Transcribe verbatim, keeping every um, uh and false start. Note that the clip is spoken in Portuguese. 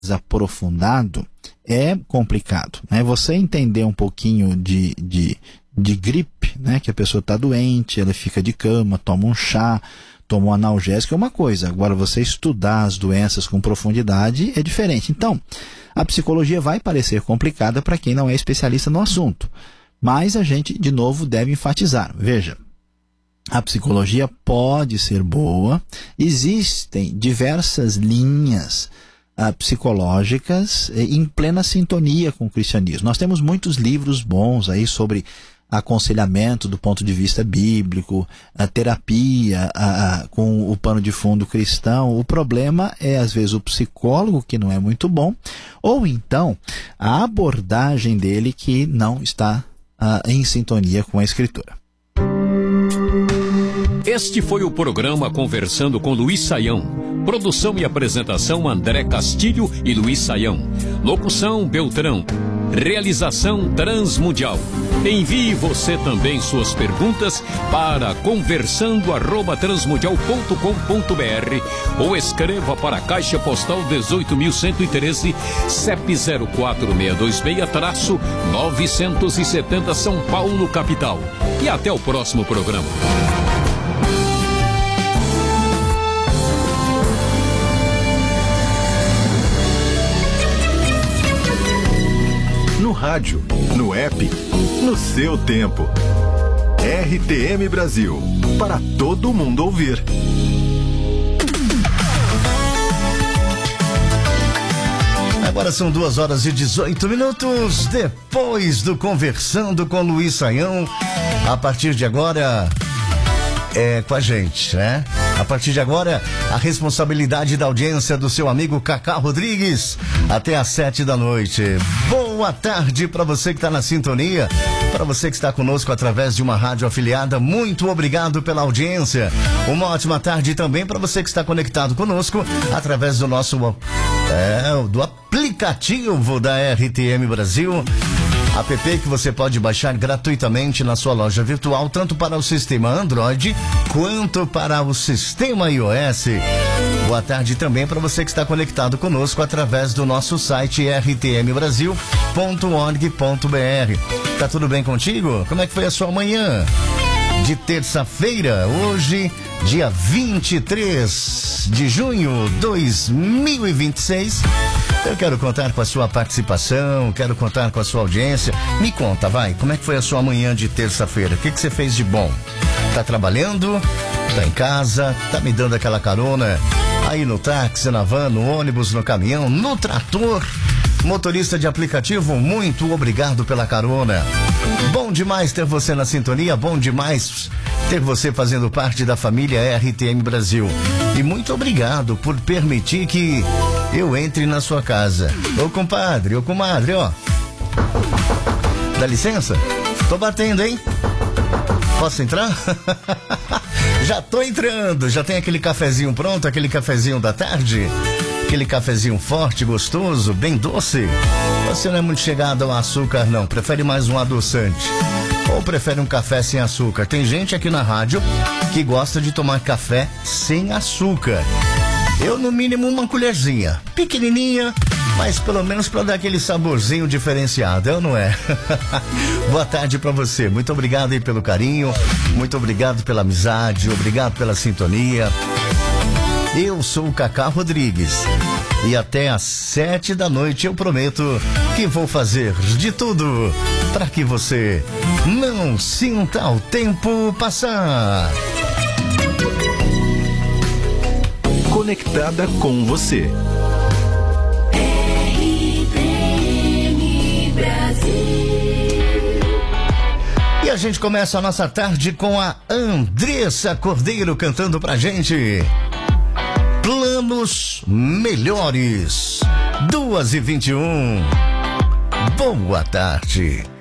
aprofundado é complicado, né? Você entender um pouquinho de, de, de gripe, né? Que a pessoa está doente, ela fica de cama, toma um chá, toma um analgésico, é uma coisa. Agora, você estudar as doenças com profundidade é diferente. Então, a psicologia vai parecer complicada para quem não é especialista no assunto. Mas a gente, de novo, deve enfatizar. Veja, a psicologia pode ser boa, existem diversas linhas uh, psicológicas em plena sintonia com o cristianismo. Nós temos muitos livros bons aí sobre aconselhamento do ponto de vista bíblico, a terapia a, a, com o pano de fundo cristão. O problema é, às vezes, o psicólogo, que não é muito bom, ou então a abordagem dele que não está a, em sintonia com a Escritura. Este foi o programa Conversando com Luiz Saião. Produção e apresentação André Castilho e Luiz Saião. Locução Beltrão. Realização Transmundial. Envie você também suas perguntas para conversando arroba transmundial ponto com ponto br ou escreva para a Caixa Postal dezoito mil cento e treze, C E P zero quatro seis dois seis, novecentos e setenta São Paulo, capital. E até o próximo programa. No rádio, no app, no seu tempo. R T M Brasil, para todo mundo ouvir. Agora são duas horas e dezoito minutos, depois do Conversando com Luiz Saião. A partir de agora, é com a gente, né? A partir de agora, a responsabilidade da audiência do seu amigo Cacá Rodrigues, até às sete da noite. Boa tarde para você que está na sintonia, para você que está conosco através de uma rádio afiliada, muito obrigado pela audiência. Uma ótima tarde também para você que está conectado conosco através do nosso é, do aplicativo da R T M Brasil. App que você pode baixar gratuitamente na sua loja virtual, tanto para o sistema Android quanto para o sistema iOS. Boa tarde também para você que está conectado conosco através do nosso site r t m brasil ponto org ponto b r. Tá tudo bem contigo? Como é que foi a sua manhã de terça-feira, hoje, dia vinte e três de junho de dois mil e vinte e seis? Eu quero contar com a sua participação, quero contar com a sua audiência. Me conta, vai, como é que foi a sua manhã de terça-feira? O que, que você fez de bom? Tá trabalhando? Tá em casa? Tá me dando aquela carona? Aí no táxi, na van, no ônibus, no caminhão, no trator? Motorista de aplicativo, muito obrigado pela carona. Bom demais ter você na sintonia, bom demais ter você fazendo parte da família R T M Brasil. E muito obrigado por permitir que eu entre na sua casa. Ô compadre, ô comadre, ó. Dá licença? Tô batendo, hein? Posso entrar? Já tô entrando, já tem aquele cafezinho pronto, aquele cafezinho da tarde? Aquele cafezinho forte, gostoso, bem doce? Você não é muito chegado ao açúcar, não. Prefere mais um adoçante? Ou prefere um café sem açúcar? Tem gente aqui na rádio que gosta de tomar café sem açúcar. Eu, no mínimo, uma colherzinha. Pequenininha, mas pelo menos para dar aquele saborzinho diferenciado, é ou não é? Boa tarde para você. Muito obrigado aí pelo carinho. Muito obrigado pela amizade. Obrigado pela sintonia. Eu sou o Cacá Rodrigues e até às sete da noite eu prometo que vou fazer de tudo para que você não sinta o tempo passar. Conectada com você. R T M Brasil. E a gente começa a nossa tarde com a Andressa Cordeiro cantando pra gente Planos Melhores. Duas e vinte e um. Boa tarde.